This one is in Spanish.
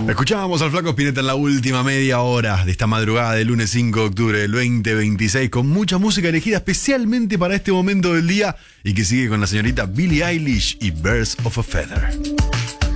Escuchábamos al Flaco Spinetta en la última media hora de esta madrugada del lunes 5 de octubre del 2026, con mucha música elegida especialmente para este momento del día y que sigue con la señorita Billie Eilish y Birds of a Feather.